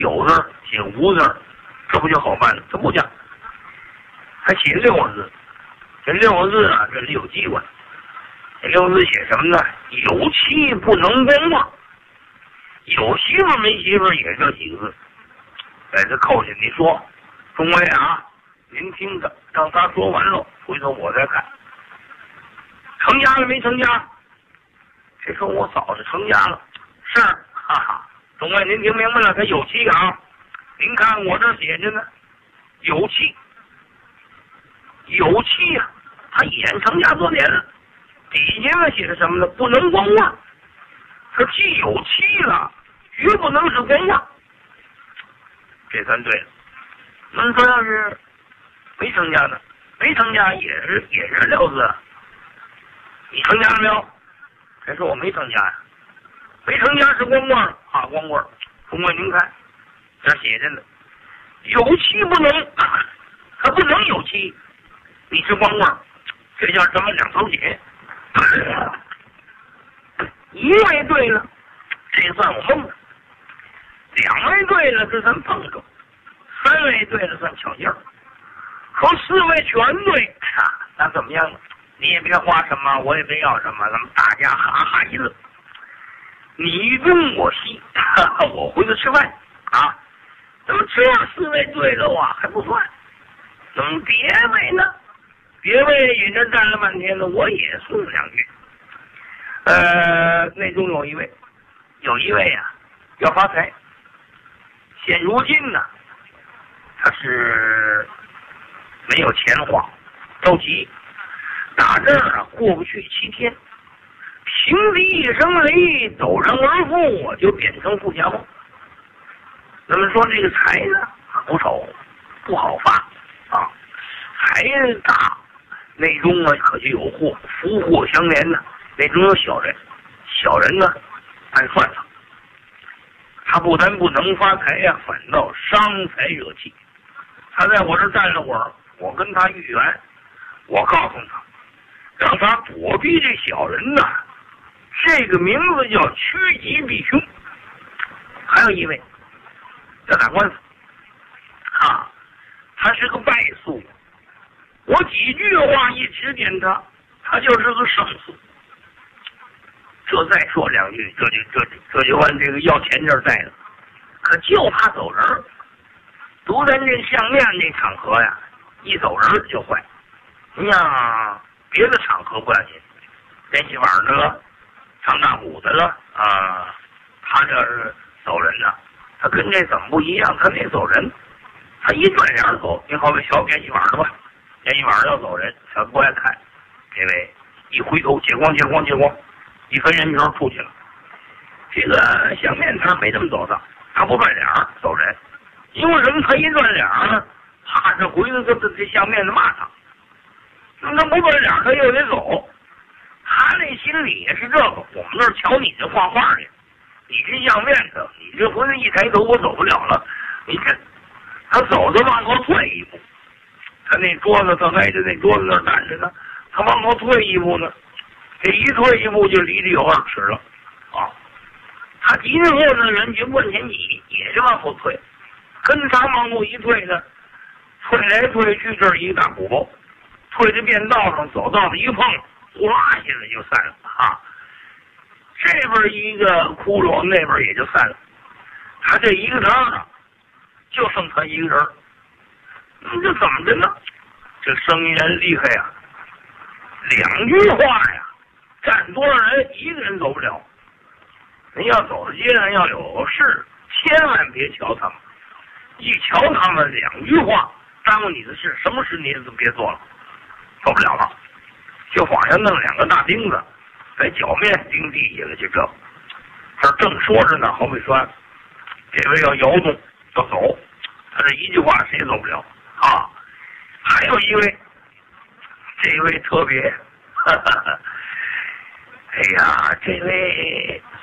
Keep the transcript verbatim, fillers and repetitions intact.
有字写无字，这不就好办了？这不讲，还写六个字。这六个字啊，这里有机关。这六个字写什么呢？有妻不能公望。有媳妇没媳妇也这几个字。在这扣下你说，众位啊，您听着，让他说完了，回头我再看。成家了没成家？这说我嫂子成家了。是，哈哈。众位您听明白了，他有妻啊。您看我这写着呢，有妻。有妻呀、啊，他已然成家多年了。底下呢写的什么呢？不能光望。他既有妻了，绝不能是光望。这算对了。那说要是没成家呢？没成家也是也是六字。你成家了没有？他说我没成家呀。没成家是光棍啊，光棍。众位您看，这写着呢，有妻不能，他不能有妻。你是光棍，这叫什么两头血？一位对了，这算我蒙了；两位对了，这算碰着；三位对了，算巧劲儿；说四位全对，啊，那怎么样呢？你也别花什么，我也别要什么，咱们大家哈哈一乐，你东我西，哈哈，我回去吃饭啊。那么这四位对了啊，还不算，那么别位呢？别位也这站了半天了，我也送两句。呃，内中有一位，有一位啊，要发财。现如今呢，他是没有钱花，着急。打这儿啊过不去七天，平地一声雷，陡然而富，我就变成富家翁。那么说这个财呢，不少不好发啊，财大。内中呢可就有祸，福祸相连呢。内中有小人，小人呢爱算他，他不但不能发财呀、啊，反倒伤财惹气。他在我这站了会儿，我跟他预言，我告诉他，让他躲避这小人呢。这个名字叫趋吉避凶。还有一位要打官司，啊，他是个败诉。我几句话一指点他，他就是个胜诉。这再说两句，这就这这就按这个要钱这儿在了，可就怕走人儿。独咱这相面这场合呀，一走人就坏。你像别的场合不要紧，练戏法的了，唱大鼓的了啊，他这是走人了。他跟这怎么不一样？他那走人，他一转脸走。你好比小编戏法的吧。前一晚上要走人，小不爱看，这位一回头，借光借光借光，一分人头出去了。这个相面他没这么走的，他不转脸走人，因为什么？他一转脸呢，怕是回头这这相面的骂他。那他不转脸，他又得走。他那心里也是这个，我们那儿瞧你这画画的，你是相面的，你这回头一抬头，我走不了了。你这他走着往后退一步。他那桌子，他挨着那桌子那儿站着呢，他往后退一步呢，这一退一步就离得有二尺了，啊！他今后呢，人家问前挤，也是往后退，跟他往后一退呢，退来退去，这儿一个大鼓包，退到便道上，走道上一碰，哗一下子就散了啊！这边一个窟窿，那边也就散了，他这一个人啊，就剩他一个人。这怎么的呢？这生意人厉害呀、啊！两句话呀，站多少人，一个人走不了。您要走到街上要有事，千万别瞧他们。一瞧他们，两句话耽误你的事，什么事你也别做了，走不了了。就好像弄两个大钉子在脚面钉地下了，就这。这正说着呢，好比说，这位要摇动要走，他这一句话谁也走不了。啊，还有一位，这位特别，哈哈哈，哎呀，这位